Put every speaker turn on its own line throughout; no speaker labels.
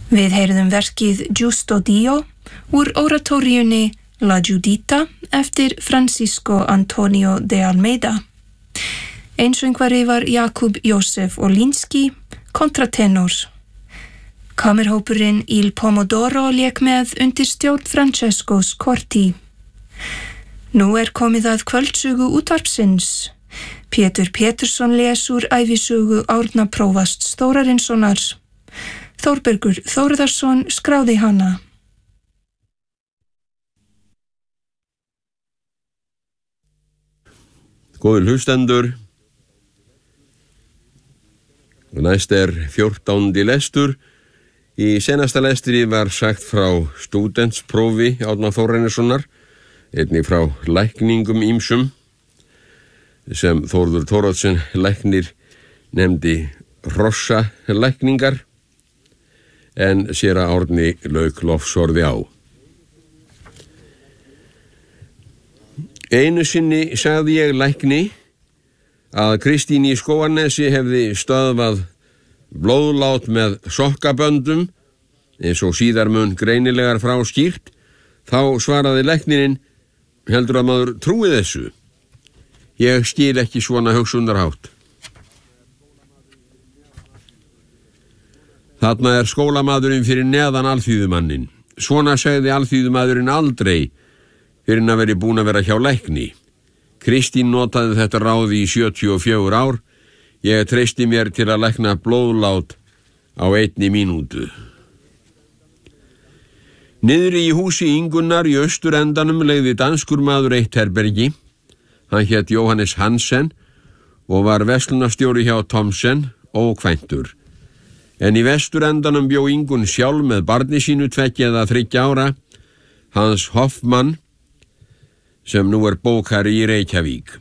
Við heyrðum verkið Giusto Dio úr oratóríunni La Giudita eftir Francisco Antonio de Almeida. Einsöngvari var Jakub Jósef Olinski, kontratenor. Kammerhópurinn Il Pomodoro lék með undir stjórn Francesco Scorti. Nú komið að kvöldsögu útvarpsins. Pétur Pétursson les úr ævisögu Árna Prófasts Þórarinssonar. Þórbergur Þórðarsson skráði hana.
Góðir hlustendur, næst 14. lestur. Í senasta lestri var sagt frá stúdentsprófi Árna Þórarinssonar, einnig frá lækningum ýmsum, sem Þórður Thoroddsen læknir nefndi hrossalækningar, en séra Árni lauk lofsorði á. Einu sinni sagði ég lækni að Kristín í Skógarnesi hefði stöðvað blóðlát með sokkaböndum, eins og síðar mun greinilegar frá skýrt. Þá svaraði læknirinn: heldur að maður trúi þessu? Ég skil ekki svona hugsunarhátt. Þarna skólamaðurinn fyrir neðan alþýðumannin. Svona sagði alþýðumaðurinn aldrei fyrir að veri búin að vera hjá lækni. Kristín notaði þetta ráð í 74 ár. Ég treysti mér til að lækna blóðlát á 1 mínútu. Niðri í húsi Ingunnar í austurendanum leigði danskur maður eitt herbergi. Hann hét Jóhannes Hansen og var verslunarstjóri hjá Thomsen og kvæntur. En í vesturendanum bjó Ingun sjálf með barni sínu 2 eða 3 ára, Hans Hoffmann, sem nú bókari í Reykjavík.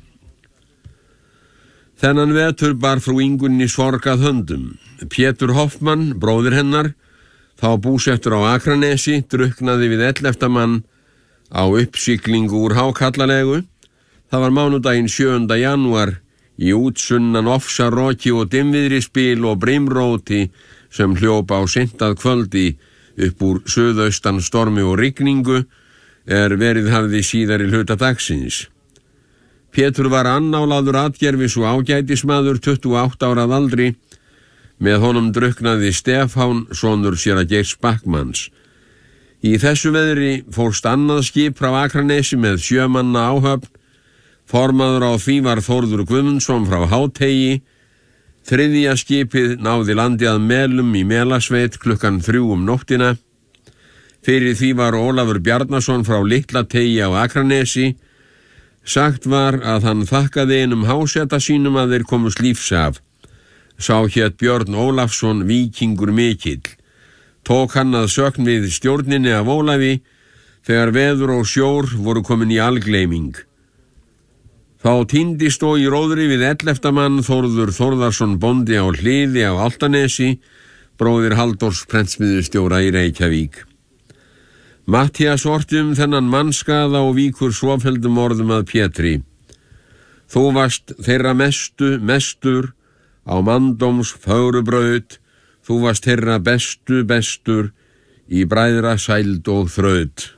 Þennan vetur bar frú Ingunni sorgað höndum. Pétur Hoffmann, bróðir hennar, þá búsettur á Akranesi, drukknaði við 11. mann á uppsiglingu úr Hákallalegu. Það var mánudaginn 7. janúar í útsunnan ofsaroki og dimmviðrispil og brimróti sem hljópa á seint að kvöldi upp úr suðaustan stormi og rigningu verið hafði síðari hluta dagsins. Pétur var annálaður atgerfis og ágætismaður 28 ára að aldri. Með honum drukknaði Stefán, sonur séra Geirs Backmanns. Í þessu veðri fórst annað skip frá Akranesi með 7 manna áhöfn. Formaður á því var Þórður Guðmundsson frá Háteyji. 3. skipið náði landi að Melum í Melasveit klukkan 3 nóttina. Fyrir því var Ólafur Bjarnason frá Litlateigi á Akranesi. Sagt var að hann þakkaði einum háseta sínum að þeir komust lífs af. Sá hét Björn Ólafsson, víkingur mikill. Tók hann að sögn við stjórninni af Ólafi þegar veður og sjór voru komin í algleyming. Þá týndist og í róðri við 11. mann Þórður Þórðarsson bóndi á Hliði á Álftanesi, bróðir Halldórs prentsmiðjustjóra í Reykjavík. Matthías orti þennan mannskaða og víkur svofelldum orðum að Pétri: Þú varst þeirra mestur á manndóms fögrubraut, þú varst þeirra bestur í bræðra sæld og þraut.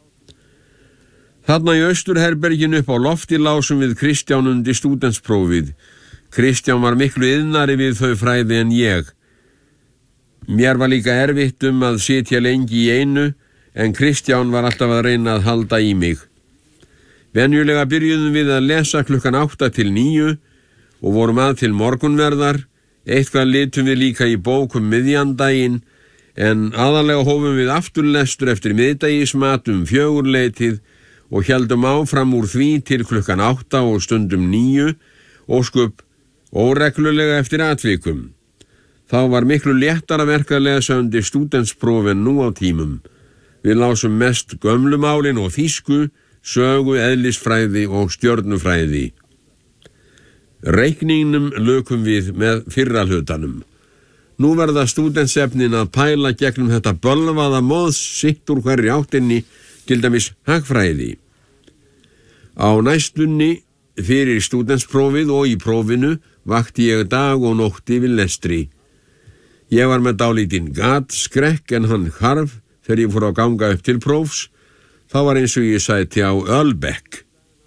Þarna í austurherberginu upp á lofti lásum við Kristján undir stúdentsprófið. Kristján var miklu iðnari við þau fræði en ég. Mér var líka erfitt að sitja lengi í einu, en Kristján var alltaf að reyna að halda í mig. Venjulega byrjuðum við að lesa klukkan 8 til 9 og vorum að til morgunverðar. Eitthvað litum við líka í bókum miðjandaginn, en aðalega hófum við afturlestur eftir miðdegismat 4 og héldum áfram úr því til klukkan 8 og stundum 9, ósköp óreglulega eftir atvikum. Þá var miklu léttara verk að lesa undir stúdentspróf en nú á tímum. Við lásum mest gömlumálin og þýsku, sögu, eðlisfræði og stjörnufræði. Reikningnum lökum við með fyrra hlutanum. Nú verða stúdentsefnin að pæla gegnum þetta bölvaða móðs sitt úr hverri áttinni, til dæmis hagfræði. Á næstunni, fyrir stúdentsprófið og í prófinu, vakti ég dag og nótt yfir lestri. Ég var með dálítinn gatskrekk en hann hvarf þegar ég fór að ganga upp til prófs. Það var eins og ég sæti á Ölbekk.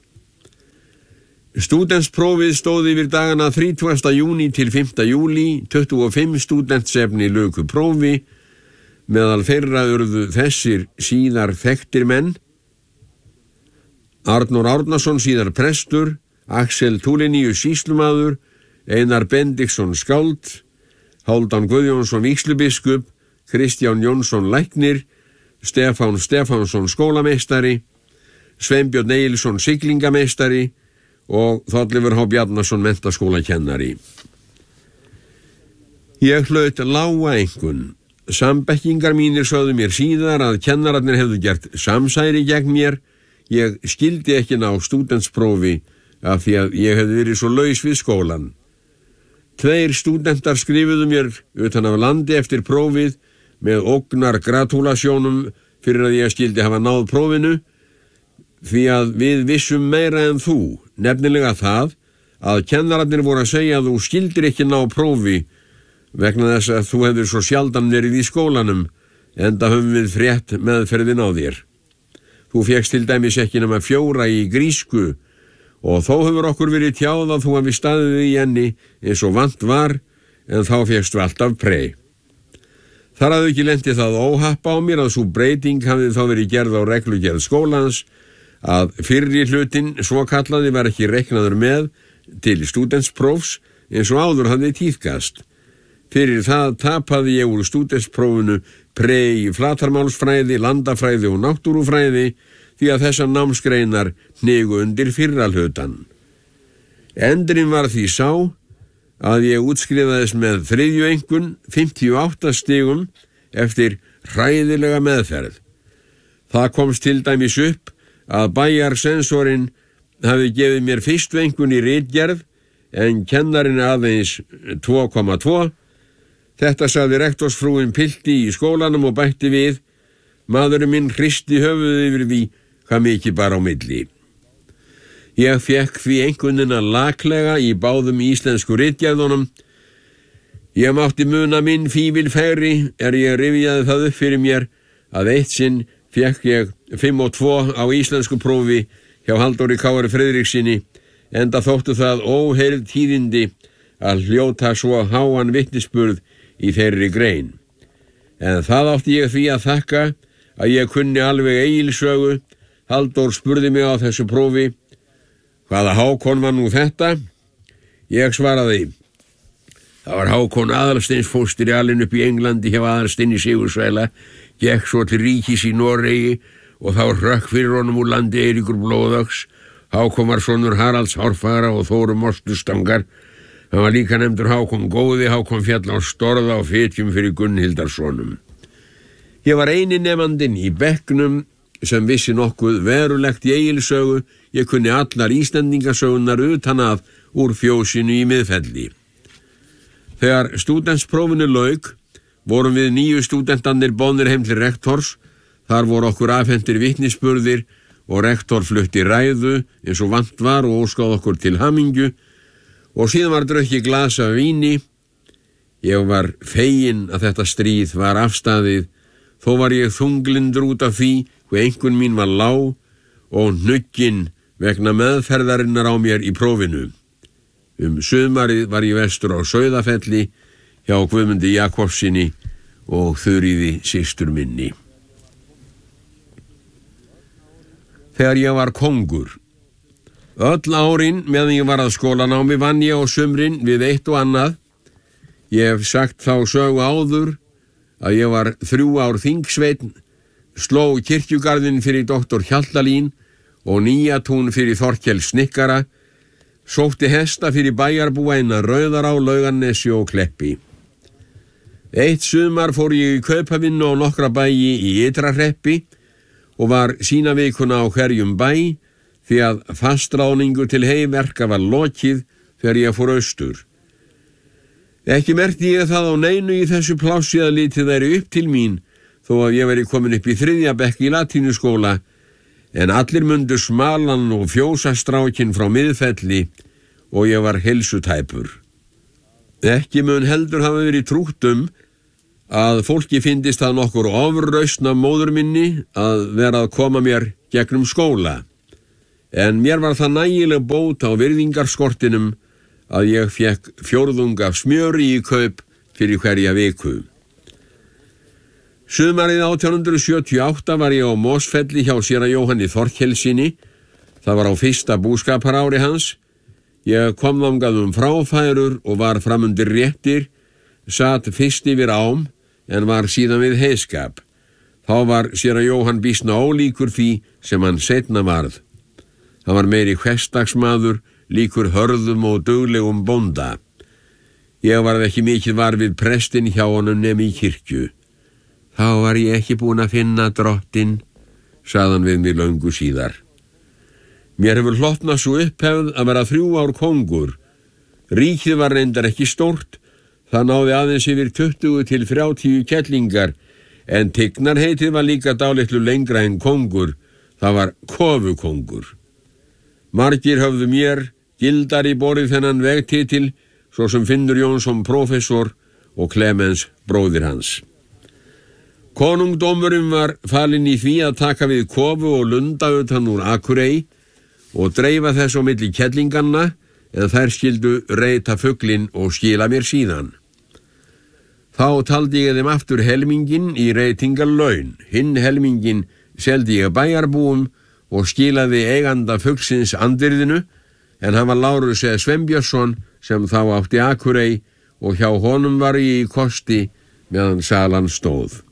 Stúdentsprófið stóð yfir dagana 30. júní til 5. júlí, 25 stúdentsefni luku prófi, meðal þeirra urðu þessir síðar þekktir menn: Arnór Árnason síðar prestur, Axel Tulinius sýslumaður, Einar Benediktsson skáld, Hálfdan Guðjónsson vígslubiskup, Kristján Jónsson læknir, Stefán Stefánsson skólameistari, Sveinbjörn Egilsson siglingameistari og Þorleifur H. Bjarnason menntaskólakennari. Ég hlaut lága einkunn. Sambekkingar mínir sögðu mér síðar að kennararnir hefðu gert samsæri gegn mér. Ég skildi ekki ná stúdentsprófi af því að ég hefði verið svo laus við skólan. 2 stúdentar skrifuðu mér utan af landi eftir prófið með ógnar gratulasjónum fyrir að ég skildi hafa náð prófinu, því að við vissum meira en þú, nefnilega það að kennararnir voru að segja að þú skildir ekki ná prófi vegna þess að þú hefur svo sjaldan verið í skólanum, enda höfum við frétt meðferðin á þér. Þú fékkst til dæmis ekki nema 4 í grísku og þó hefur okkur verið tjáð að þú hafi staðið í henni eins og vant var, en þá fékkstu alltaf prei. Þar hafði ekki lenti það óhappa á mér að sú breyting hafði þá verið gerð á reglugerð skólans að fyrri hlutin svo kallaði var ekki reiknaður með til stúdentsprófs eins og áður hafði tíðkast. Fyrir það tapaði ég úr stúdentsprófinu prei í flatarmálsfræði, landafræði og náttúrufræði því að þessar námsgreinar hnigu undir fyrra hlutan. Endurinn var því sá að ég útskrifaðist með 3. einkunn, 58 stigum eftir hræðilega meðferð. Það komst til dæmis upp að bæjarsensorinn hafi gefið mér 1. einkunn í ritgerð en kennarinn aðeins 2,2. Þetta sagði rektorsfrúin pilti í skólanum og bætti við: maðurinn minn hristi höfuðið yfir því hvað mikið bar á milli. Ég fékk því einkunnina laklega í báðum íslensku ritgerðunum. Ég mátti muna minn fífilfæri ég rifjaði það upp fyrir mér að eitt sinn fékk ég 5,2 á íslensku prófi hjá Halldóri Kári Friðrikssyni, enda þóttu það óheyrð tíðindi að hljóta svo háan vitnisburð í þeirri grein. En það átti ég því að þakka að ég kunni alveg Egilssögu. Halldór spurði mig á þessu prófi: hvaða Hákon var nú þetta? Ég svaraði: það var Hákon Aðalsteins fóstri alinn upp í Englandi hjá Aðalsteini Sigursvæla, gekk svo til ríkis í Noregi og þá hrökk fyrir honum úr landi Eiríkur blóðöx. Hákon var sonur Haralds Hárfagara og Þóru Mostustangar. Hann var líka nefndur Hákon góði. Hákon fjall á Storða og Fitjum fyrir Gunnhildarssonum. Ég var eini nemandinn í bekknum sem vissi nokkuð verulegt í Egilssögu. Ég kunni allar Íslendingasögunar utan að úr fjósinu í Miðfelli. Þegar stúdentsprófinu lauk vorum við 9 stúdentarnir boðnir heim til rektors. Þar voru okkur afhentir vitnisburðir og rektor flutti ræðu eins og vant var og óskáð okkur til hamingju og síðan var drukki glas af víni. Ég var feginn að þetta stríð var afstaðið, þó var ég þunglindur út af því hver einkunn mín var lág og hnugginn vegna meðferðarinnar á mér í prófinu. Sumarið var ég vestur á Sauðafelli hjá Guðmundi Jakobssyni og Þuríði systur minni. Þegar ég var kóngur. Öll árin meðan ég var að skólanámi vann ég á sumrin við eitt og annað. Ég hef sagt þá sögu áður að ég var 3 ár þingsveinn, sló kirkjugarðinn fyrir doktor Hjaltalín og Nýjatún fyrir Þorkel snikkara, sótti hesta fyrir bæjarbúa innan Rauðará, Laugannesi og Kleppi. Eitt sumar fór ég í kaupavinnu á nokkra bæi í Ytrahreppi og var sína vikuna á hverjum bæ því að fastráningu til heyverka var lokið þegar ég fór austur. Ekki merkti ég það á neinu í þessu plássi að litið væri upp til mín þó að ég veri komin upp í 3. bekk í latínuskóla, en allir mundu smalan og fjósastrákin frá Miðfelli og ég var heilsutæpur. Ekki mun heldur hafa verið trútt að fólki fyndist það nokkur ofrausn af móður minni að vera að koma mér gegnum skóla, en mér var það nægileg bót á virðingarskortinum að ég fékk 4 af smjöri í kaup fyrir hverja viku. Sumarið 1878 var ég á Mosfelli hjá séra Jóhanni Þorkelssyni. Það var á fyrsta búskaparári hans. Ég kom þangað fráfærur og var framundir réttir, sat fyrst yfir ám en var síðan við heiskap. Þá var séra Jóhann býsna ólíkur því sem hann seinna varð. Hann var meiri hversdagsmaður, líkur hörðum og duglegum bónda. Ég varð ekki mikið var við prestinn hjá honum nema í kirkju. Þá var ég ekki búin að finna drottinn, sagðan við mig löngu síðar. Mér hefur hlotnað svo upphefð að vera 3 ár kóngur. Ríkið var reyndar ekki stórt, það náði aðeins yfir 20 til 30 kettlingar, en tignarheitið var líka dálitlu lengra en kóngur, það var kofukóngur. Margir höfðu mér gildari borið þennan vegtitil, svo sem Finnur Jónsson prófessor og Klemens bróðir hans. Konungdómurinn var falinn í því að taka við kofu og lunda utan úr Akurey og dreifa þess á milli kettlinganna, en þær skyldu reyta fuglinn og skila mér síðan. Þá taldi ég þeim aftur helmingin í reytingarlaun, hinn helmingin seldi ég bæjarbúum og skilaði eiganda fuglsins andvirðinu, en hann var Lárus Sveinbjörnsson sem þá átti Akurey og hjá honum var ég í kosti meðan salan stóð.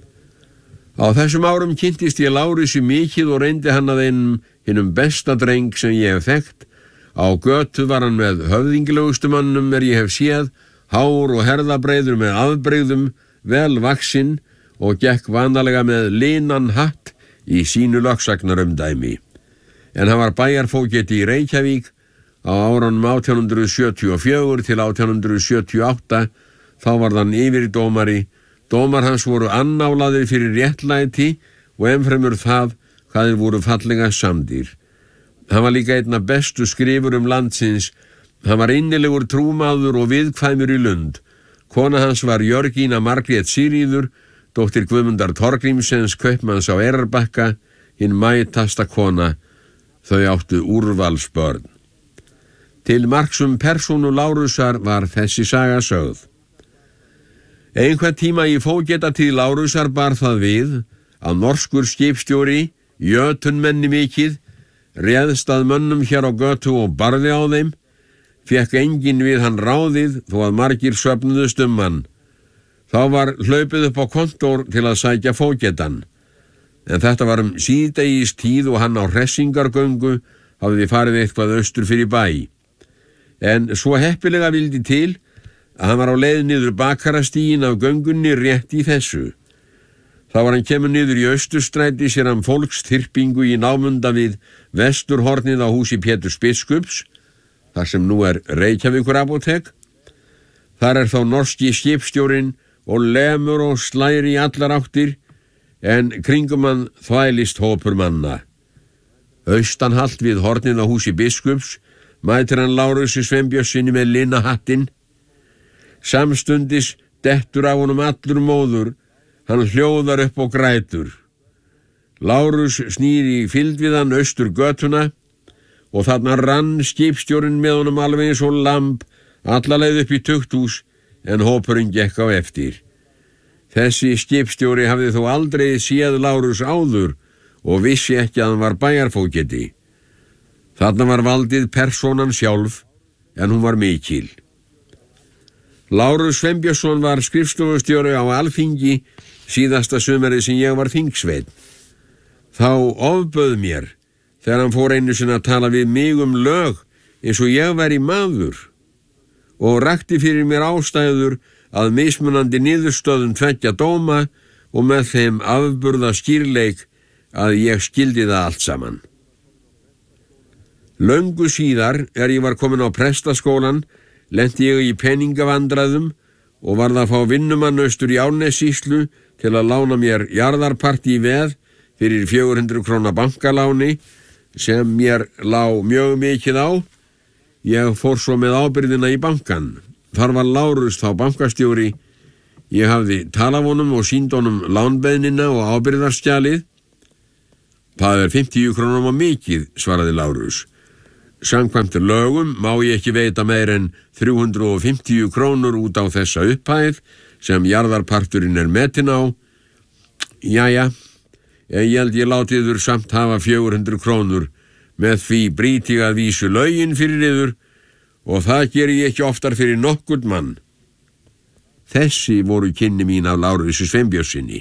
Á þessum árum kynntist ég Lárusi mikið og reyndi hann að hinum besta dreng sem ég hef þekkt. Á götu var hann með höfðinglegustu mannum ég hef séð, hár og herðabreiður með afbrigðum, vel vaxinn og gekk vanalega með linan hatt í sínu lögsagnarumdæmi. En hann var bæjarfógeti í Reykjavík á árunum 1874 til 1878, þá var hann yfirdómari. Dómar hans voru annálaðir fyrir réttlæti og ennfremur það hvað þeir voru fallega samdir. Hann var líka einn af bestu skrifurum landsins. Hann var innilegur trúmaður og viðkvæmur í Lund. Kona hans var Jörgína Margrét Sigríður, dóttir Guðmundar Torgrímsens kaupmanns á Eyrarbakka, hinn mætasta kona. Þau áttu úrvalsbörn. Til marks persónu Lárusar var þessi saga sögð. Einhvern tíma í fógetatíð Lárusar bar það við að norskur skipstjóri, jötunmenni mikið, réðst að mönnum hér á götu og barði á þeim, fékk enginn við hann ráðið þó að margir söfnuðust hann. Þá var hlaupið upp á kontór til að sækja fógetan, en þetta var síðdegis tíð og hann á hressingargöngu hafði farið eitthvað austur fyrir bæ. En svo heppilega vildi til að hann var á leið niður bakarastígin af göngunni rétt í þessu. Þá var hann kemur niður í Austurstræti sér hann fólksþyrpingu í námunda við vesturhornið á húsi Péturs biskups, þar sem nú Reykjavíkur apótek. Þar þá norski skipstjórinn og lemur og slær í allar áttir, en kringum hann þvælist hópur manna. Austanhalt við hornið á húsi biskups mætir hann Lárusi Sveinbjörnssyni með linahattinn. Samstundis dettur af honum allur móður, hann hljóðar upp og grætur. Lárus snýr í fylgd við hann austur götuna og þarna rann skipstjórinn með honum alveg eins og lamb alla leið upp í tukthús, en hópurinn gekk á eftir. Þessi skipstjóri hafði þó aldrei séð Lárus áður og vissi ekki að hann var bæjarfógeti. Þarna var valdið persónan sjálf, en hún var mikil. Lárus Sveinbjörnsson var skrifstofustjóri á Alþingi síðasta sumarið sem ég var þingsveinn. Þá ofbauð mér þegar hann fór einu sinni að tala við mig lög eins og ég væri maður og rakti fyrir mér ástæður að mismunandi niðurstöðum 2 dóma og með þeim afburða skýrleik að ég skildi það allt saman. Löngu síðar ég var komin á prestaskólan lenti ég í peningavandræðum og varð að fá vinnumann austur í Árnessýslu til að lána mér jarðarpart í veð fyrir 400 króna bankaláni sem mér lá mjög mikið á. Ég fór svo með ábyrgðina í bankan. Þar var Lárus þá bankastjóri. Ég hafði talað honum og sýnd honum lánbeiðnina og ábyrgðarskjalið. Það 50 krónum á mikið, svaraði Lárus. Samkvæmt lögum má ég ekki veita meir en 350 krónur út á þessa upphæð sem jarðarparturinn metin á. Jæja, ég held ég láti yður samt hafa 400 krónur, með því brýti að vísu lögin fyrir yður og það geri ég ekki oftar fyrir nokkurn mann. Þessi voru kynni mín af Lárusi Sveinbjörnssyni.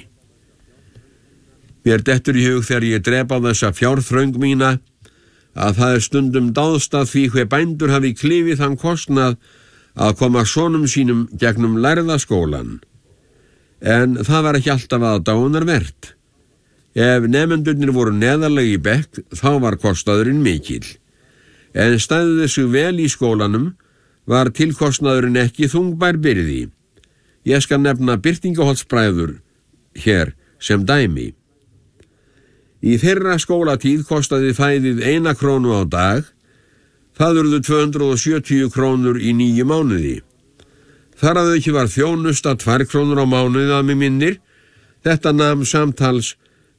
Mér dettur í hug þegar ég drep á þessa fjárþröng mína að það stundum dáðst að því hve bændur hafi klifið þann kostnað að koma sonum sínum gegnum lærðaskólan. En það var ekki alltaf að dánar vert. Ef nemendurnir voru neðarlega í bekk, þá var kostnaðurinn mikill. En stæði þessu vel í skólanum var tilkostnaðurinn ekki þungbær byrði. Ég skal nefna Birtingaholtsbræður hér sem dæmi. Í þeirra skólatíð kostaði fæðið 1 krónu á dag. Það urðu 270 krónur í 9 mánuði. Þar að auki var þjónusta 2 krónur á mánuði að mig minnir. Þetta nam samtals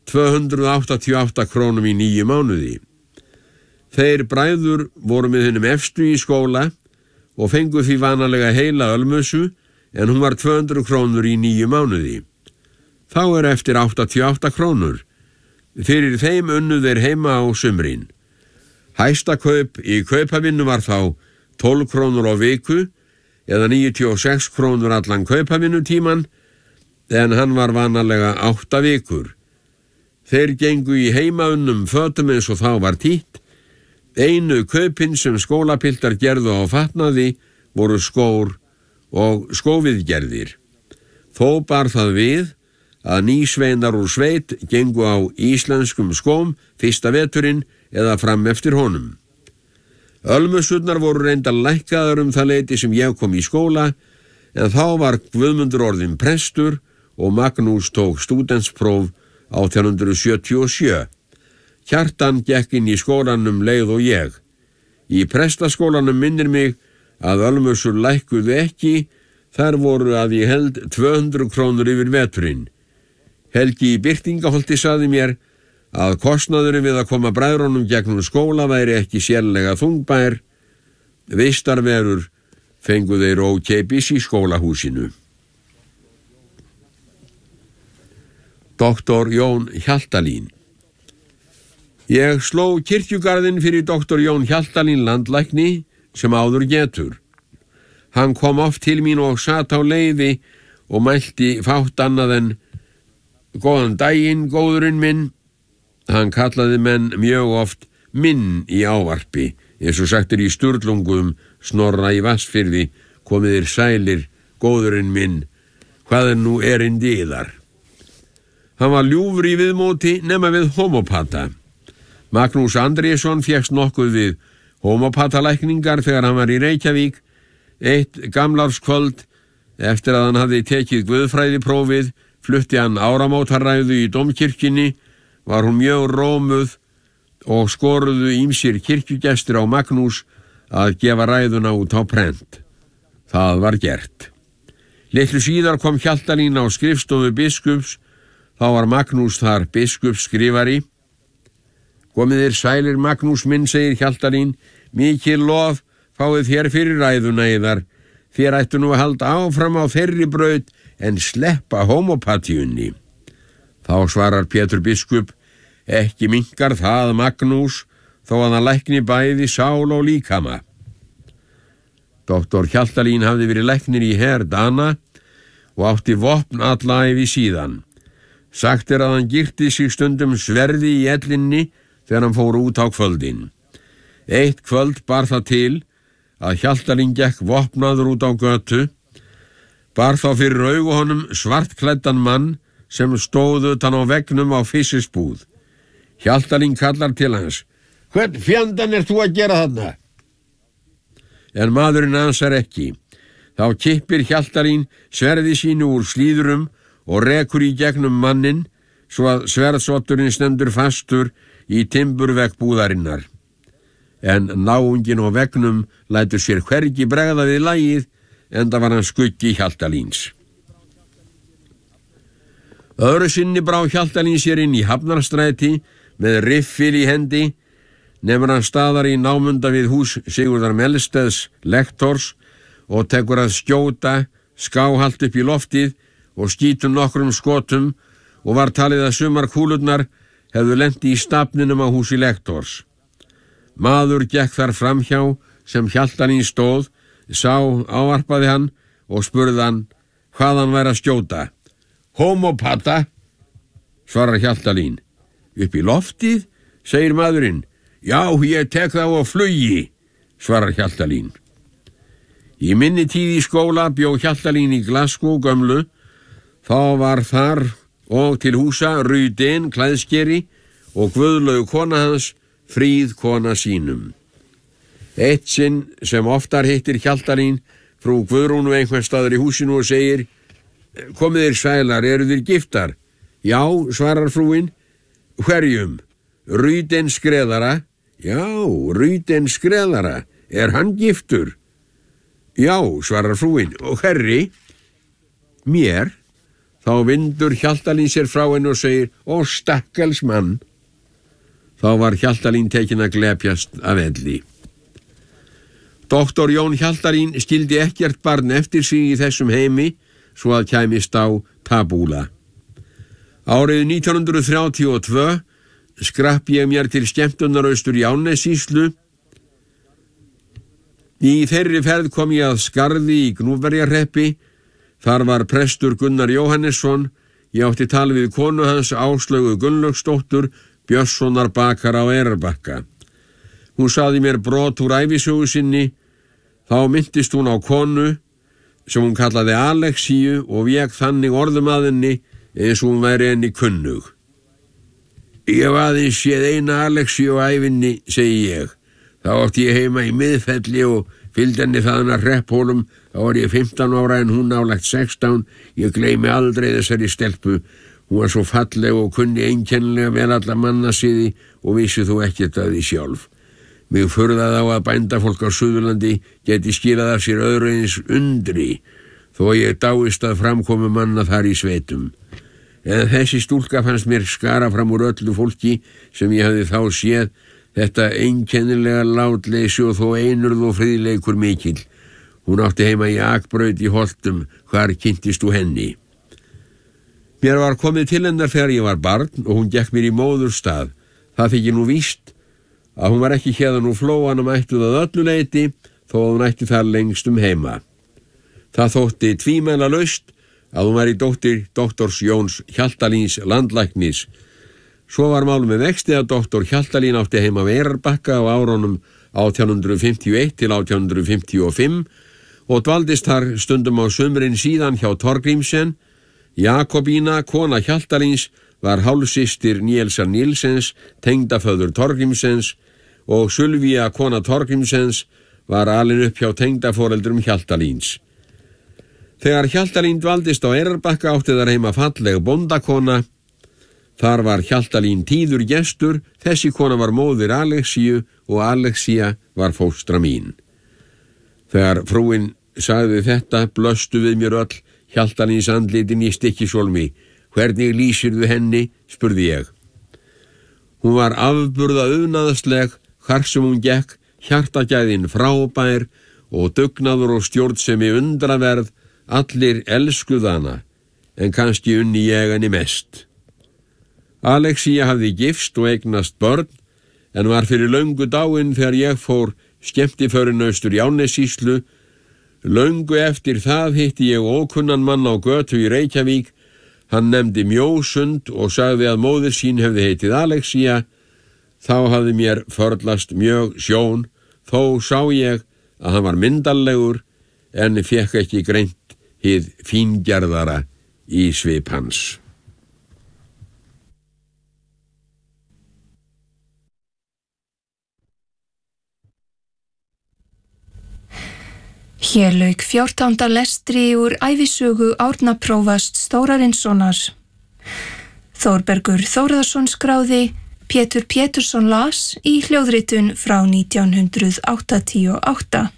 288 krónum í 9 mánuði. Þeir bræður voru með hinum efstu í skóla og fengu því vanalega heila ölmusu, en hún var 200 krónur í 9 mánuði. Þá eftir 88 krónur. Fyrir þeim unnu þeir heima á sumrin. Hæsta kaup í kaupavinnu var þá 12 krónur á viku eða 96 krónur allan kaupavinnutíman, en hann var vanalega 8 vikur. Þeir gengu í heimaunnum fötum eins og þá var títt. Einu kaupin sem skólapiltar gerðu á fatnaði voru skór og skóviðgerðir. Þó bar það við að nýsveinar úr sveit gengu á íslenskum skóm fyrsta veturinn eða fram eftir honum. Ölmusurnar voru reyndar lækkaðar það leyti sem ég kom í skóla, en þá var Guðmundur orðinn prestur og Magnús tók stúdentspróf 1877. Kjartan gekk inn í skólanum leið og ég. Í prestaskólanum minnir mig að ölmusur lækkuðu ekki, þar voru að ég held 200 krónur yfir veturinn. Helgi í Birtingaholti sagði mér að kostnaðurinn við að koma bræðrunum gegnum skóla væri ekki sérlega þungbær. Vistarverur fengu þeir ókeypis í skólahúsinu. Doktor Jón Hjaltalín. Ég sló kirkjugarðinn fyrir doktor Jón Hjaltalín landlækni sem áður getur. Hann kom oft til mín og sat á leiði og mælti fátt annað en góðan daginn, góðurinn minn. Hann kallaði menn mjög oft minn í ávarpi, eins og sagtir í Sturlungum Snorra í Vatnsfirði, komiðir sælir, góðurinn minn, hvað nú erindi yðar? Hann var ljúfur í viðmóti nema við homopata. Magnús Andrésson fékkst nokkuð við homopatalækningar þegar hann var í Reykjavík. Eitt gamlárskvöld, eftir að hann hafði tekið guðfræðiprófið, flutti hann áramótarræðu í dómkirkjunni. Var hún mjög rómuð og skoruðu ýmsir kirkjugestir á Magnús að gefa ræðuna út á prent. Það var gert. Litlu síðar kom Hjaltalín á skrifstofu biskups. Þá var Magnús þar biskupsskrifari. Komiðir sælir Magnús minn, segir Hjaltalín, mikil lof fáið þér fyrir ræðuna yðar. Þér ættu nú að halda áfram á þeirri braut en sleppa homopatíunni. Þá svarar Pétur biskup, ekki minkar það Magnús, þó að hann lækni bæði sál og líkama. Doktor Hjaltalín hafði verið læknir í her Dana og átti vopn alla ævi síðan. Sagt að hann girti sig stundum sverði í ellinni þegar hann fór út á kvöldin. Eitt kvöld bar það til að Hjaltalín gekk vopnaður út á götu, bar þá fyrir augu honum svartklæddan mann sem stóð utan á veggnum á fiskisbúð. Hjaltalín kallar til hans, hvern fjandan þú að gera þarna? En maðurinn ansar ekki. Þá kippir Hjaltalín sverði sínu úr slíðurum og rekur í gegnum mannin svo að sverðsotturinn stendur fastur í timburvegg búðarinnar. En náunginn á veggnum lætur sér hvergi bregða við lagið, enda var hann skuggi Hjaltalíns. Öðru sinni brá Hjaltalín sér inn í Hafnarstræti með riffil í hendi, nemur hann staðar í námunda við hús Sigurðar Melsteðs lektors og tekur að skjóta skáhalt upp í loftið og skýtur nokkrum skotum og var talið að sumar kúlurnar hefðu lent í stafninum á húsi lektors. Maður gekk þar framhjá sem Hjaltalín stóð, sá ávarpaði hann og spurði hann hvað hann væri að skjóta. Homopata, svarar Hjaltalín. Upp í loftið, segir maðurinn. Já, ég tek þá á flugi, svarar Hjaltalín. Í minni tíð í skóla bjó Hjaltalín í Glasgow gömlu. Þá var þar og til húsa Rudin klæðskeri og Guðlaug kona hans, Fríð kona sínum. Eitt sinn sem oftar hittir Hjaltalín frú Guðrúnu einhvers staðar í húsinu og segir: Komið þér sælar, eru þér giftar? Já, svarar frúin. Hverjum? Rudin skreðara. Já, Rudin skreðara. Er hann giftur? Já, svarar frúin. Og herri? Mér. Þá vindur Hjaltalín sér frá henni og segir: Ó, stakkals mann. Þá var Hjaltalín tekin að glepjast af elli. Doktor Jón Hjaltalín skildi ekkert barn eftir sig í þessum heimi svo að kæmist á tabúla. Árið 1932 skrapp ég mér til skemmtunar austur í Árnessýslu. Í þeirri ferð kom ég að Skarði í Gnúpverjahreppi. Þar var prestur Gunnar Jóhannesson. Ég átti tal við konu hans Áslaugu Gunnlaugsdóttur Björnssonar bakara á Eyrarbakka. Hún sagði mér brot úr ævisögu sinni. Þá minntist hún á konu sem hún kallaði Alexíu og vék þannig orðum að henni eins og hún væri henni kunnug. Ég hef aðeins séð eina Alexíu á ævinni, segi ég. Þá átti ég heima í Miðfelli og fylgdi henni þaðan að Hrepphólum. Þá var ég 15 ára en hún nálægt 16. Ég gleymi aldrei þessari stelpu. Hún var svo falleg og kunni einkennilega vel alla mannasiði og vissi þú ekkert að því sjálf. Mig furðaði á að bændafólk á Suðurlandi geti skilað af sér öðru eins undri, þó ég dáist að framkomu manna þar í sveitum. En þessi stúlka fannst mér skara fram úr öllu fólki sem ég hafði þá séð, þetta einkennilega látleysi og þó einurð og friðleikur mikill. Hún átti heima í Akbraut í Holtum. Hvar kynntist þú henni? Mér var komið til hennar þegar ég var barn og hún gekk mér í móðurstað. Það þykir nú víst að hún var ekki hérðan úr Flóanum ættuð að öllu leyti, þó að hún ætti þar lengst heima. Það þótti tvímælalaust að hún var í dóttir doktors Jóns Hjaltalíns landlæknis. Svo var mál með vexti að doktor Hjaltalín átti heima við Eyrarbakka á árunum 1851 til 1855 og dvaldist þar stundum á sumrin síðan hjá Torgrímsen. Jakobína, kona Hjaltalíns, var hálfsystir Níelsar Níelsens, tengdaföður Torgrímsens, og Sylvía, kona Torgrímsens, var alin upp hjá tengdaforeldrum Hjaltalíns. Þegar Hjaltalín dvaldist á Eyrarbakka átti þar heima falleg bóndakona. Þar var Hjaltalín tíður gestur. Þessi kona var móðir Alexíu og Alexía var fóstra mín. Þegar frúin sagði þetta blöstu við mér öll Hjaltalíns andlitin í Stykkishólmi. Hvernig lýsirðu henni? Spurði ég. Hún var afburða unaðsleg, hvar sem hún gekk, hjartagæðin frábær og dugnaður og stjórnsemi undraverð. Allir elskuðu hana, en kannski unni ég henni mest. Alexía hafði gifst og eignast börn, en var fyrir löngu dáin þegar ég fór skemmtiförin austur í Árnessýslu. Löngu eftir það hitti ég ókunnan mann á götu í Reykjavík. Hann nefndi Mjósund og sagði að móðir sín hefði heitið Alexía. Þá hafði mér förlast mjög sjón. Þó sá ég að hann var myndarlegur, en fékk ekki greint hið fíngerðara í svip hans.
Hér lauk 14. lestri úr ævisögu Árna prófasts Þórarinssonar. Þórbergur Þórðarson skráði, Pétur Pétursson las í hljóðritun frá 1988.